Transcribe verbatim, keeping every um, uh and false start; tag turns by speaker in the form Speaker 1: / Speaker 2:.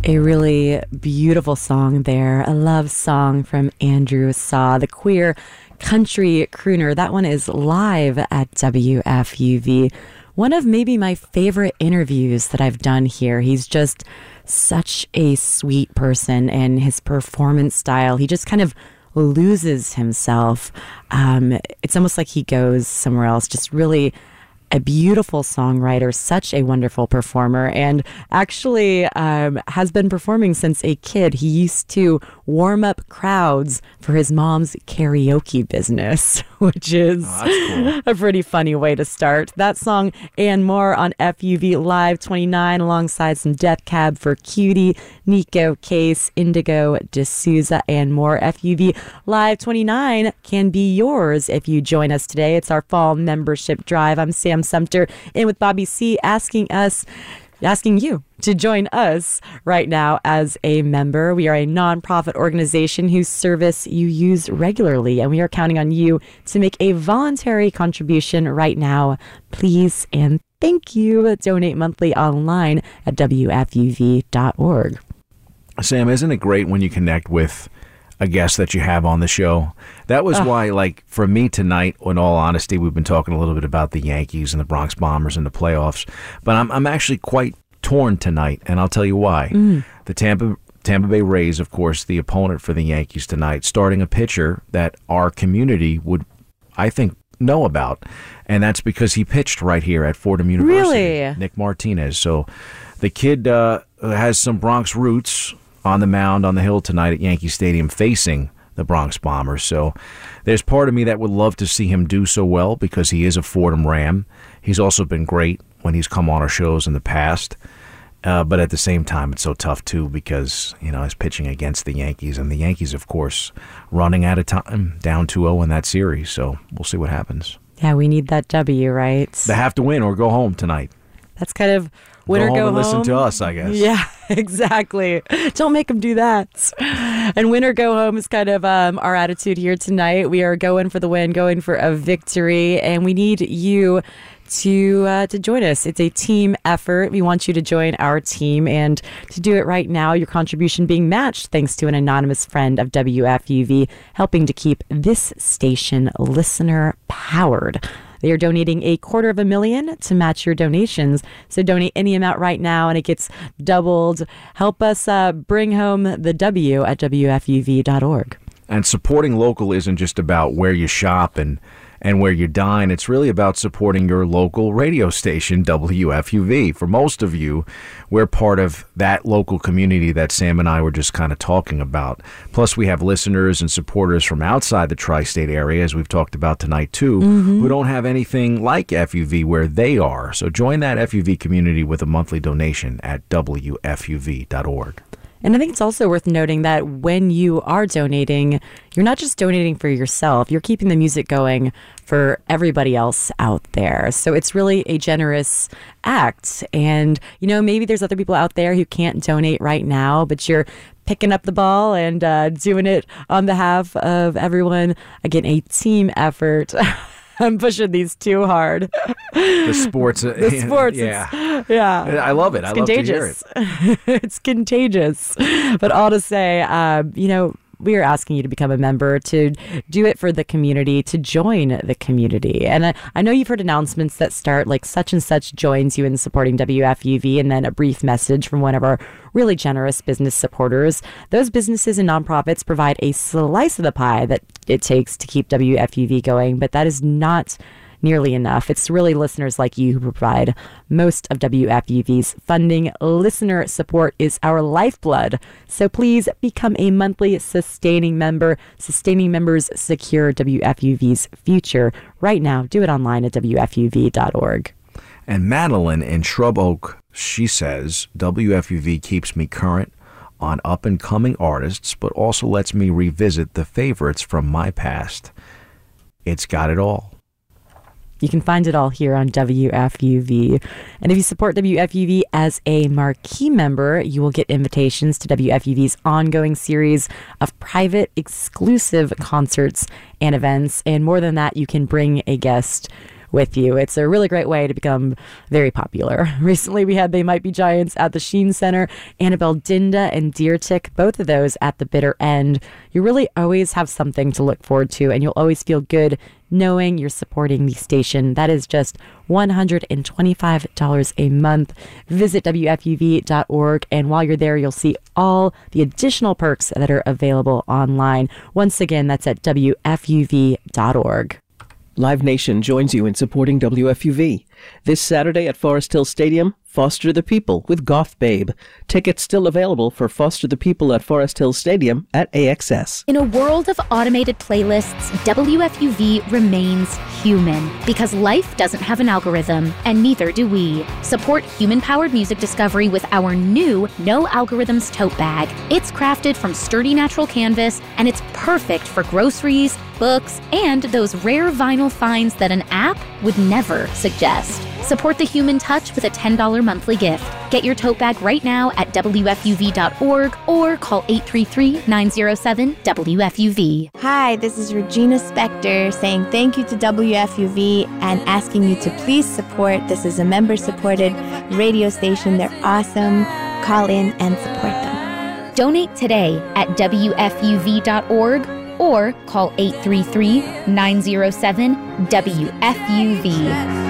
Speaker 1: A really beautiful song there, a love song from Andrew Saw, the queer country crooner. That one is live at W F U V. One of maybe my favorite interviews that I've done here. He's just such a sweet person, and his performance style, he just kind of loses himself. Um, it's almost like he goes somewhere else, just really a beautiful songwriter, such a wonderful performer, and actually um, has been performing since a kid. He used to warm up crowds for his mom's karaoke business, which is
Speaker 2: oh, that's cool.
Speaker 1: A pretty funny way to start. That song and more on F U V Live twenty-nine, alongside some Death Cab for Cutie, Nico Case, Indigo D'Souza, and more. F U V Live twenty-nine can be yours if you join us today. It's our fall membership drive. I'm Sam Sumter, in with Bobby C, asking us, asking you to join us right now as a member. We are a nonprofit organization whose service you use regularly, and we are counting on you to make a voluntary contribution right now. Please and thank you. Donate monthly online at W F U V dot org.
Speaker 2: Sam, isn't it great when you connect with a guest that you have on the show? That was uh, why, like, for me tonight, in all honesty, we've been talking a little bit about the Yankees and the Bronx Bombers and the playoffs, but I'm I'm actually quite torn tonight, and I'll tell you why. Mm. The Tampa Tampa Bay Rays, of course, the opponent for the Yankees tonight, starting a pitcher that our community would, I think, know about, and that's because he pitched right here at Fordham University.
Speaker 1: Really?
Speaker 2: Nick Martinez. So the kid uh, has some Bronx roots on the mound on the hill tonight at Yankee Stadium facing the Bronx Bombers. So there's part of me that would love to see him do so well because he is a Fordham Ram. He's also been great when he's come on our shows in the past. Uh, but at the same time, it's so tough, too, because, you know, he's pitching against the Yankees. And the Yankees, of course, running out of time, down two oh in that series. So we'll see what happens.
Speaker 1: Yeah, we need that W, right?
Speaker 2: They have to win or go home tonight.
Speaker 1: That's kind of win or
Speaker 2: go home
Speaker 1: go
Speaker 2: and
Speaker 1: home.
Speaker 2: Listen to us, I guess.
Speaker 1: Yeah, exactly. Don't make them do that. And win or go home is kind of um, our attitude here tonight. We are going for the win, going for a victory, and we need you to uh, to join us. It's a team effort. We want you to join our team, and to do it right now, your contribution being matched thanks to an anonymous friend of W F U V, helping to keep this station listener powered. They are donating a quarter of a million to match your donations. So donate any amount right now and it gets doubled. Help us uh, bring home the W at W F U V dot org.
Speaker 2: And supporting local isn't just about where you shop and and where you dine. It's really about supporting your local radio station, W F U V. For most of you, we're part of that local community that Sam and I were just kind of talking about. Plus, we have listeners and supporters from outside the tri-state area, as we've talked about tonight, too, mm-hmm. who don't have anything like F U V where they are. So join that F U V community with a monthly donation at W F U V dot org.
Speaker 1: And I think it's also worth noting that when you are donating, you're not just donating for yourself. You're keeping the music going for everybody else out there. So it's really a generous act. And, you know, maybe there's other people out there who can't donate right now, but you're picking up the ball and uh, doing it on behalf of everyone. Again, a team effort. I'm pushing these too hard.
Speaker 2: The sports. Uh,
Speaker 1: the sports.
Speaker 2: Yeah.
Speaker 1: Yeah.
Speaker 2: I love it.
Speaker 1: It's
Speaker 2: I
Speaker 1: contagious.
Speaker 2: love to hear
Speaker 1: it. It's contagious. But all to say, uh, you know, we are asking you to become a member, to do it for the community, to join the community. And I, I know you've heard announcements that start like such and such joins you in supporting W F U V, and then a brief message from one of our really generous business supporters. Those businesses and nonprofits provide a slice of the pie that it takes to keep W F U V going, but that is not nearly enough. It's really listeners like you who provide most of W F U V's funding. Listener support is our lifeblood. So please become a monthly sustaining member. Sustaining members secure W F U V's future. Right now, do it online at W F U V dot org.
Speaker 2: And Madeline in Shrub Oak, she says, W F U V keeps me current on up-and-coming artists, but also lets me revisit the favorites from my past. It's got it all.
Speaker 1: You can find it all here on W F U V. And if you support W F U V as a marquee member, you will get invitations to W F U V's ongoing series of private, exclusive concerts and events. And more than that, you can bring a guest with you. It's a really great way to become very popular. Recently, we had They Might Be Giants at the Sheen Center, Annabelle Dinda and Deer Tick, both of those at the bitter end. You really always have something to look forward to, and you'll always feel good knowing you're supporting the station. That is just one hundred twenty-five dollars a month. Visit W F U V dot org, and while you're there, you'll see all the additional perks that are available online. Once again, that's at W F U V dot org.
Speaker 3: Live Nation joins you in supporting W F U V. This Saturday at Forest Hill Stadium, Foster the People with Goth Babe. Tickets still available for Foster the People at Forest Hill Stadium at A X S.
Speaker 4: In a world of automated playlists, W F U V remains human because life doesn't have an algorithm, and neither do we. Support human-powered music discovery with our new No Algorithms tote bag. It's crafted from sturdy natural canvas, and it's perfect for groceries, books, and those rare vinyl finds that an app would never suggest. Support the human touch with a ten dollars monthly gift. Get your tote bag right now at W F U V dot org or call eight three three, nine zero seven, W F U V.
Speaker 5: Hi, this is Regina Spector saying thank you to W F U V and asking you to please support. This is a member-supported radio station. They're awesome. Call in and support them.
Speaker 4: Donate today at W F U V dot org or call eight three three, nine zero seven, W F U V.